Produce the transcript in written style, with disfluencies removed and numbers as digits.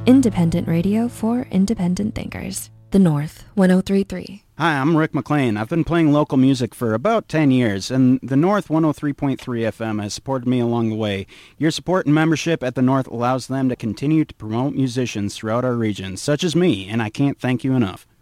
Independent radio for independent thinkers. The North, 103.3. Hi, I'm Rick McLean. I've been playing local music for about 10 years, and the North 103.3 FM has supported me along the way. Your support and membership at the North allows them to continue to promote musicians throughout our region, such as me, and I can't thank you enough.